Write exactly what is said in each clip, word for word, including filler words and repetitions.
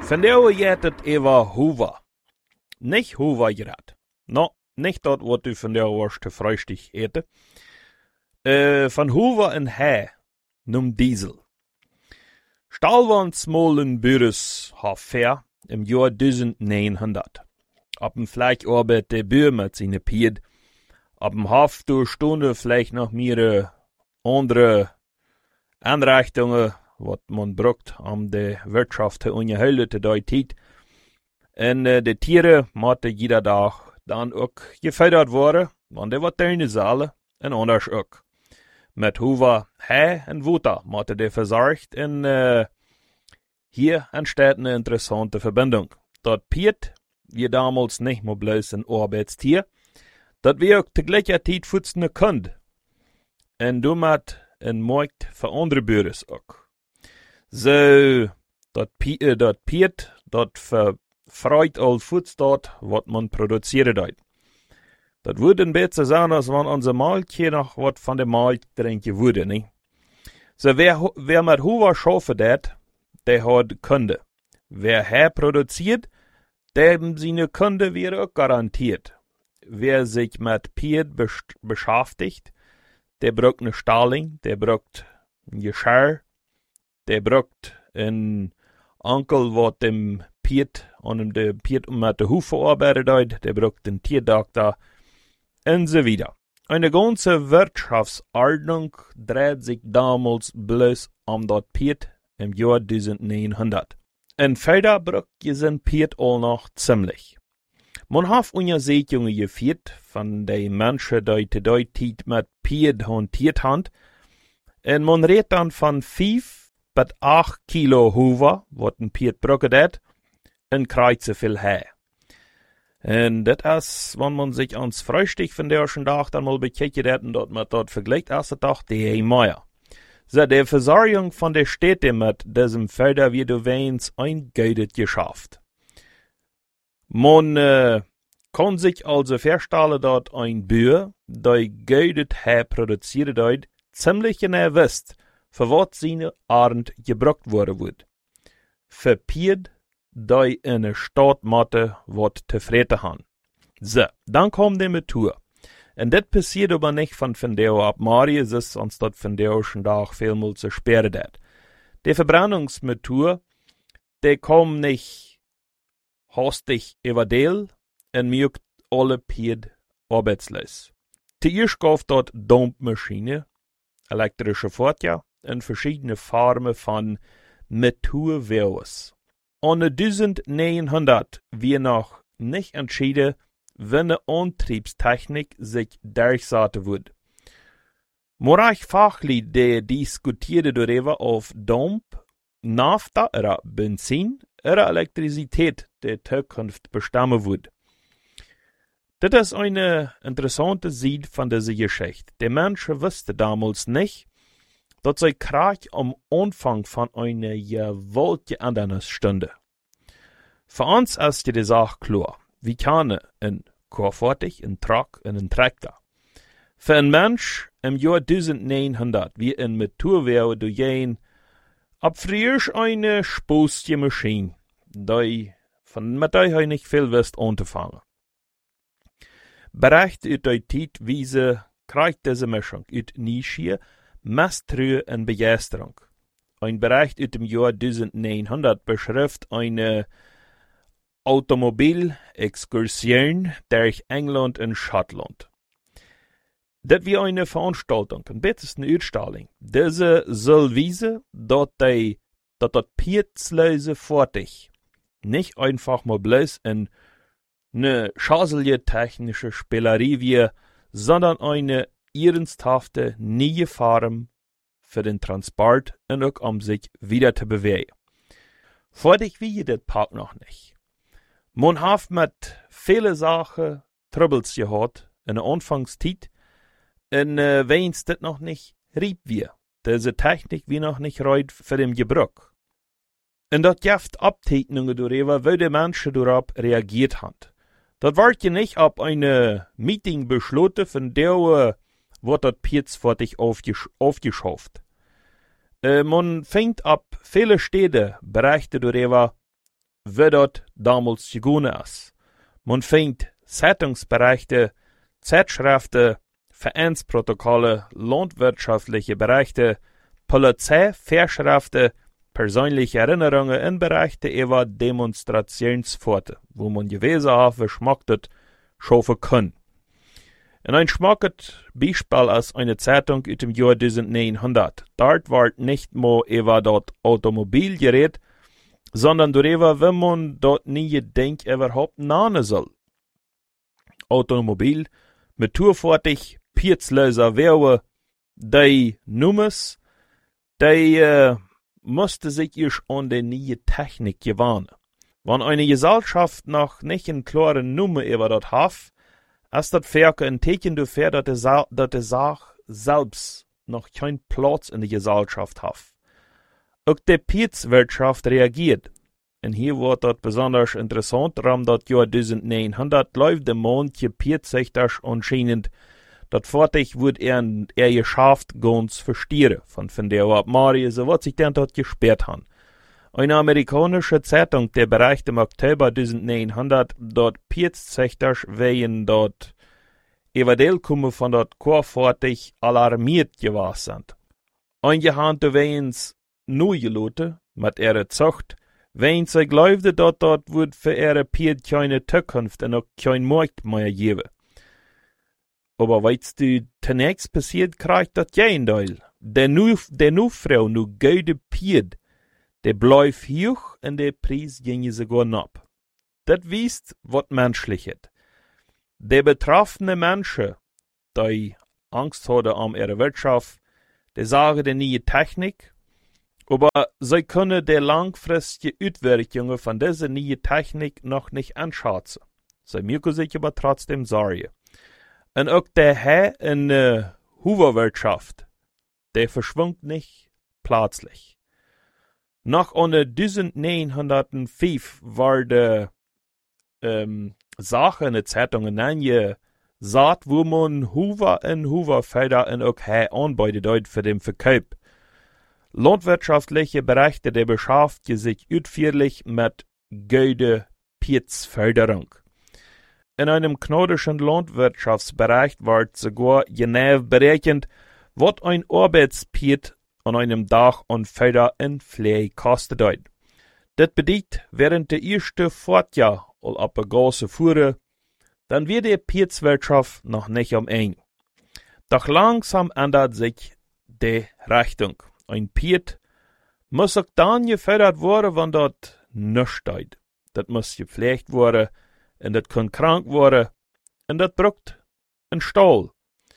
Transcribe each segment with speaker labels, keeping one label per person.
Speaker 1: Vandaag gaat het over Hoover. Nicht Hoover-Gerät. No, nicht dort, wat du vandaag was te frühstück eten. Uh, van Hoover en Hij, num Diesel. Stahlwandsmolen Büres har fair im Jahr neunzehnhundert. Ab dem Fleich arbeitet der Bür mit seine Pied. Ab dem Hof durch Stunde vielleicht noch mehrere andere Anrichtungen, was man braucht, um die Wirtschaft zu unterhalten, zu der Zeit. Und äh, die Tiere mussten jeder Tag dann auch gefüttert worden, und die war deine Saale, und anders auch. Mit Hoover, Hij und Water mussten die versorgt, und äh, hier entsteht eine interessante Verbindung. Dort Piet, wie damals nicht mehr bloß ein Arbeitstier, dat wir auch tegelijkertijd voedselen kunnen. En damit een markt voor andere burgers ook. Zo, dat, pie, dat Piet, dat verfreut al voeds dat, wat man produzieren doet. Dat würde een beetje zijn als wenn onze Maltje nog wat van de Markt drinken würde, niet? So, wer, wer mit Hoover schaffen dat, der hat Kunde. Wer Hij produziert, der haben seine Kunde wieder auch garantiert. Wer sich mit Piet beschäftigt, der braucht eine Stalling, der braucht ein Geschirr, der braucht einen Onkel, der dem Piet und dem Piet mit der Hufe arbeitet hat, der braucht einen Tierdoktor und so weiter. Eine ganze Wirtschaftsordnung dreht sich damals bloß um das Piet im Jahr neunzehnhundert. Und Felder braucht diesen Piet auch noch ziemlich. Man hat Untersuchungen geführt von den Menschen, die zu der Zeit mit Piet hantiert haben. Und man redet dann von fünf bis acht Kilo Hoover, was ein Piet braucht hat, und kreuze viel Hij. Und das ist, wenn man sich ans Frühstück von der ersten Tag dann mal bekijkt hat und dort mit dort vergleicht, ist das doch die Meier. So, die Versorgung von der Städte mit diesem Felder wird übrigens ein gutes Geschäft. Man äh, kann sich also vorstellen, dass ein Bauer, der gutes Hij produziert hat, ziemlich genau wisst, für was seine Arend gebraucht worden wird. Für Piet, die in eine Stadt matte, was zu fressen haben. So, dann kommt die Methode. Und das passiert aber nicht von Vandaag ab Marie, es ist uns dort von der ersten Tag vielmal zu sperren hat. Die Verbrennungsmethode, die kommt nicht hastig über Deal und macht alle Piet arbeitslos. Zuerst kauft dort Dampfmaschine, elektrische Fahrzeug und verschiedene Formen von Methodenweis. Und neunzehnhundert wir noch nicht entschieden, wenn eine Antriebstechnik sich durchsetzen wird. Morach fachlich die diskutierte darüber auf Dampf, Nafta oder Benzin oder Elektrizität der Zukunft bestimmen wird. Das ist eine interessante Seite von dieser Geschichte. Die Menschen wussten damals nicht, dass sie Krieg am Anfang von einer gewaltig anderen Stunde. Für uns ist die Sache klar. Wir können ein Fahrzeug, ein Truck und ein Traktor. Für einen Mensch im Jahr neunzehnhundert wie ein Motorwehr durch ein ab früher eine späßige Maschine, die von mit der er nicht viel wisst anzufangen. Berecht ut der Zeit wiese kriegt diese Mischung ut Nische, Misstrauer und Begeisterung. Ein Bericht aus dem Jahr neunzehnhundert beschreibt eine Automobilexkursion durch England und Schottland. Das wie eine Veranstaltung, ein bisschen eine Ausstellung. Diese soll wiesen, dass die, dass das Pietzlöse fertig nicht einfach mal bloß in eine schaselige technische Spielerie wie, sondern eine ernsthafte neue Form für den Transport und auch um sich wieder zu bewegen. Fertig wie das Park noch nicht. Man hat mit vielen Sachen Troubles gehabt in der Anfangszeit und äh, wenn es das noch nicht rieb wir, diese Technik wie noch nicht reut für den Gebrauch. Und das gibt Abteilungen darüber, wie die Menschen darauf reagiert haben. Das wird ja nicht ab eine Meeting beschlossen, von der uh, wird das Piet fertig aufgesch aufgeschafft. Äh, man fängt ab viele Städte Berichte darüber, wie dort damals gegangen ist. Man findet Zeitungsberichte, Zeitschriften, Vereinsprotokolle, landwirtschaftliche Berichte, Polizeivorschriften, persönliche Erinnerungen und Berichte über Demonstrationsfahrten, wo man gewesen hat, wie schmackt schaffen kann. Und ein schmackt Beispiel ist eine Zeitung aus dem Jahr neunzehnhundert. Dort wird nicht mehr über das Automobil geredet, sondern darüber, wie man dort nie denkt, überhaupt nahen soll. Automobil, motorfertig, Pirzlöser Werbe, die Nummers, die äh, musste sich erst an die neue Technik gewöhnen. Wenn eine Gesellschaft noch nicht eine klare Nummer über das hat, ist das Werk ein Zeichen dafür, dass die, Sa- dass die Sache selbst noch keinen Platz in der Gesellschaft hat. Auch die Pirzwirtschaft reagiert. Und hier wird das besonders interessant, um das Jahr neunzehnhundert läuft der manche Pirzsichters anscheinend, das fertig wird er, er geschafft ganz verstehen, von, von der ab Marie, so wird sich dann dort gesperrt haben. Eine amerikanische Zeitung, der berichtet im Oktober neunzehnhundert, dort Pirzsichters wegen dort Evadelkumme von dort Chorfertig alarmiert gewesen sind. Eingehand wegens Neugelote, mit ihrer Zucht, wenn sie glaubte, dass dort wird für ihre Piet keine Zukunft und auch kein Markt mehr geben. Aber weißt du, zunächst passiert, kriegt das Gegenteil. Der nu, der nu Frau, nu gute Piet, der bleibt hoch und der Preis ging sogar ab. Das wisst, was menschlich ist. Der betroffene Menschen, die Angst haben um ihre Wirtschaft, die sagen die neue Technik, aber sie können die langfristige Auswirkungen von dieser neuen Technik noch nicht einschätzen. Sie mögen sich aber trotzdem sorgen. Und auch der Herr in der Hoover-Wirtschaft, der verschwindet nicht plötzlich. Nach neunzehnhundertfünf war die ähm, Sache in den Zeitungen angesagt, wo man Hoover und Hoover-Felder und auch Herr anbietet für den Verkauf. Landwirtschaftliche Berichte der beschäftigen sich ausführlich mit gute Pirzförderung. In einem kanadischen Landwirtschaftsbericht wird sogar genau berechnet, was ein Arbeitspiet an einem Dach an Felder in Pflege kostet. Das bedeutet, während der ersten Fortjahr all ab der große Fuhre, dann wird die Pirzwirtschaft noch nicht am eng. Doch langsam ändert sich die Richtung. Ein Piet muss auch dann gefördert werden, wenn dort nichts steht. Das muss gepflegt werden, und das kann krank werden, und das braucht einen Stall.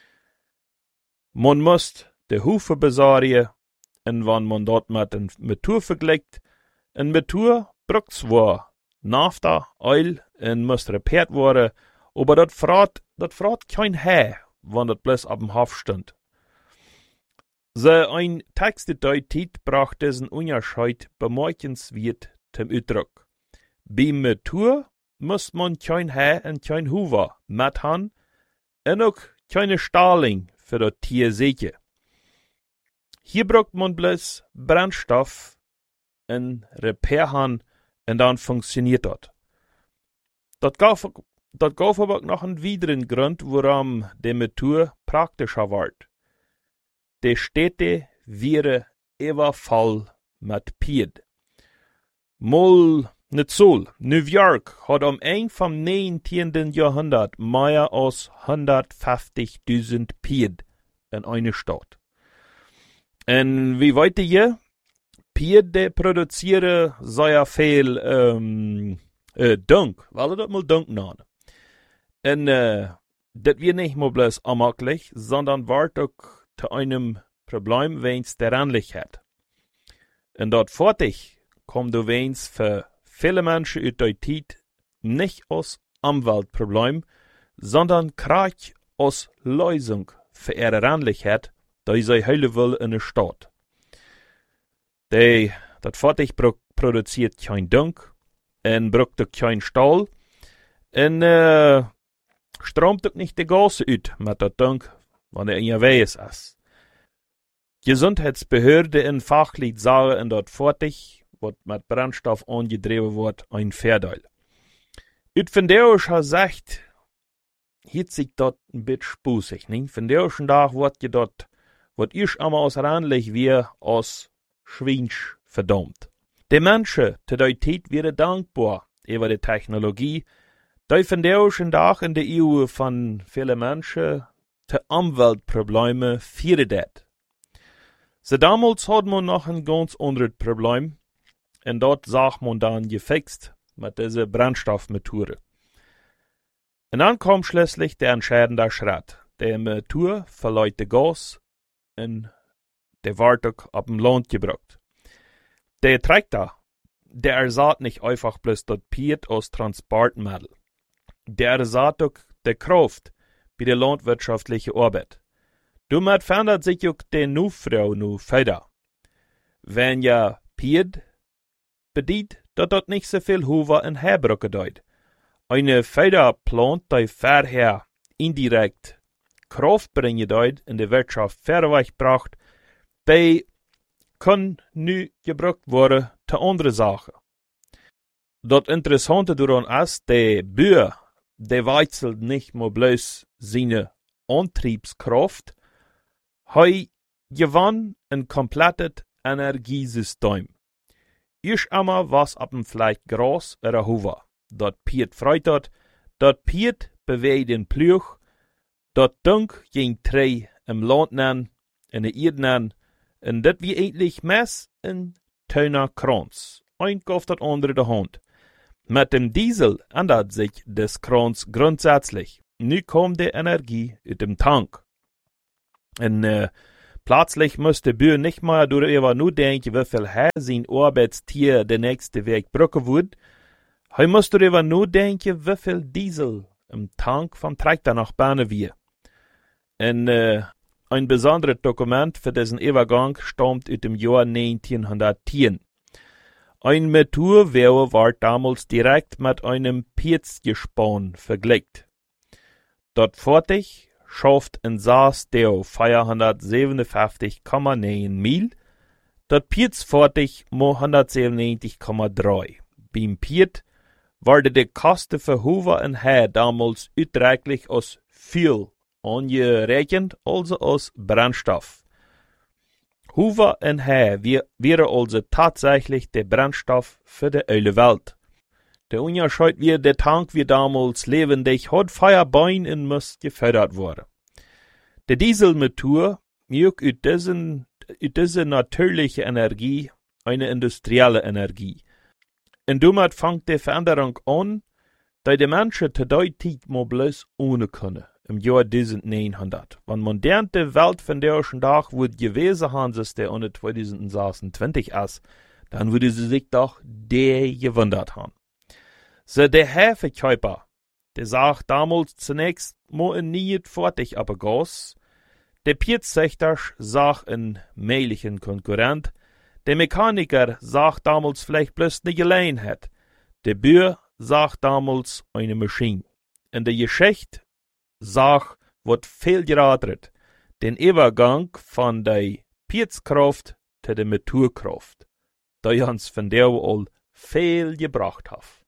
Speaker 1: Man muss die Hufe besorgen, und wenn man dort mit einem Motor vergleicht, ein Motor braucht zwar Nafta, Öl, und muss repariert werden, aber das fragt, das fragt kein Herr, wenn das bloß auf dem Hof steht. So ein Textdeutig brachte diesen Unterschied bemerkenswert zum Ausdruck. Beim Motor muss man kein Herr und kein Hoover mit haben und auch keine Starling für das Tier sicher. Hier braucht man bloß Brennstoff und Repair haben und dann funktioniert das. Das gab, das gab aber auch noch einen weiteren Grund, warum der Motor praktischer wird. Die Städte wären immer voll mit Pied. Mal nicht so. New York hat am Ende vom neunzehnten Jahrhundert mehr als hundertfünfzigtausend Pied in einer Stadt. Und wie weit ihr? Pied, die produzieren sehr viel ähm, äh, Dunk, weil das mal Dunk nennen. Und äh, das wird nicht nur bloß amaglich, sondern wird auch zu einem Problem wens der Ähnlichkeit. Und dort fertig kommt du wens für viele Menschen aus der Zeit nicht als Umweltproblem, sondern kriegt als Lösung für ihre Ähnlichkeit, da sie heilen will in der Stadt. Die, das fertig pro- produziert kein Dunk und braucht auch kein Stall und äh, strömt auch nicht die Gase ut mit der Dunk, wenn er in ihr Weiß ist. Gesundheitsbehörde in Fachlied sagen in dort fertig, wat mit Brennstoff angedreven wordt, ein Voordeel. Uit vandaag ha zegt, hiet sich dat ein bisschen spusig, nicht? Vandaag dag wordt je dat, wat ich allemaal als ranlich wie, als Schwinsch verdammt. Die Menschen, te die tijd werden dankbaar über die Technologie, die vandaag dag in de eeuw van viele Menschen te Umweltprobleme vieren dat. Ze damals had man noch ein ganz anderes Problem, und dort zag man dann gefixt mit dieser Brennstoffmethode. Und dann kam schließlich der entscheidende Schritt. Der Methode verleiht de Gas in der Wartung auf dem Land gebracht. Der Traktor, der ersat nicht einfach bloß das Piet aus Transportmittel. Der ersat auch der Kraft bei der landwirtschaftlichen Arbeit. Damit verändert sich auch die Nuffrau nu weiter. Wenn ja Piet bedient, dat dat nicht so viel Huver in Herbrücke deut. Eine Federplant, die vorher indirekt Kraft bringen deut, in der Wirtschaft verweg bracht, die kann nu gebraucht worden te andere Sachen. Dat Interessante daran ist, der Bauer, der wechselt nicht mehr bloß seine Antriebskraft, hei gewann ein komplettes Energiesystem. Ich immer was ab dem vielleicht Gras oder Huver. Dat Piet freut dat, dat Piet bewegt den Plüch, dat Dunk ging Trei im Land nen, in der Erde nen, und dat wie eigentlich mess in Töner Kranz. Ein kauft dat andere de Hand. Mit dem Diesel ändert sich des Kranz grundsätzlich. Nu kommt die Energie aus dem Tank. Und äh, plötzlich muss der Bauer nicht mehr darüber nur denken, wie viel Herr sein Arbeitstier der nächste Weg brücken wird. Er muss darüber nur denken, wie viel Diesel im Tank vom Traktor nach Bahne wir. Und äh, ein besonderes Dokument für diesen Übergang stammt aus dem Jahr neunzehnhundertzehn. Ein Motorwehr war damals direkt mit einem Pietsgespann vergleicht. Dort fertig schafft ein Saas der vierhundertsiebenundfünfzig Komma neun Mil, dort Piets fertig mo hundertsiebenundneunzig Komma drei. Beim Piet wurde die Kosten für Huver und Heer damals utreiklich als viel angerechnet, also als Brennstoff. Huver und Heer wäre also tatsächlich der Brennstoff für die eule Welt. Der Unterschied wie der Tank wie damals lebendig hat Feuerbein und muss gefördert worden. Der Dieselmotor mögt aus diesen, aus dieser natürlichen Energie eine industrielle Energie. Und damit fängt die Veränderung an, da die Menschen zu der Zeit mal bloß ohne können, im Jahr neunzehnhundert. Wenn man denkt, die Welt von der ersten Tag wird gewesen haben, dass der ohne zweitausendsechsundzwanzig ist, dann würde sie sich doch der gewundert haben. So der Hefekäuper, der sagt damals zunächst mal nie fertig aber Gas. Der Pietssechter sagt ein mählichen Konkurrent. Der Mechaniker sagt damals vielleicht bloß eine Gelegenheit. Der Bauer sagt damals eine Maschine. In der Geschichte sagt, wird viel geraten, den Übergang von der Pietskraft zu der Motorkraft, da uns von der all viel gebracht hat.